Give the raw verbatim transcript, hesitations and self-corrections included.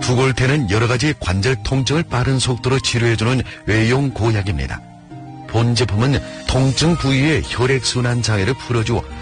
두골테는 여러가지 관절 통증을 빠른 속도로 치료해주는 외용 고약입니다. 본 제품은 통증 부위의 혈액순환 장애를 풀어주어